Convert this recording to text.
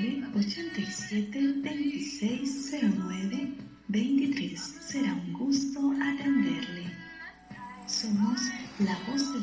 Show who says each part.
Speaker 1: 987-2609-23. Será un gusto atenderle. Somos la voz